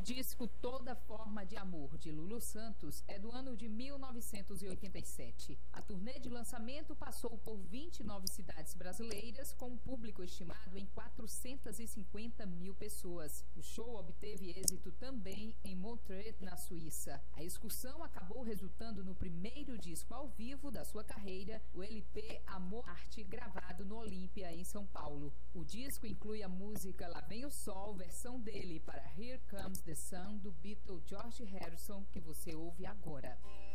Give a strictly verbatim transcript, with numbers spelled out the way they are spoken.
disco Toda Forma de Amor, de Lulu Santos, é do ano de mil novecentos e oitenta e sete. A turnê de lançamento passou por vinte e nove cidades brasileiras, com um público estimado em quatrocentas e cinquenta mil pessoas. O show obteve êxito também em Montreux, na Suíça. A excursão acabou resultando no primeiro disco ao vivo da sua carreira, o L P Amor Arte, gravado no Olímpia, em São Paulo. O disco inclui a música Lá Vem o Sol, versão dele para Here Comes the Sun, do Beatle George Harrison, que você ouve agora.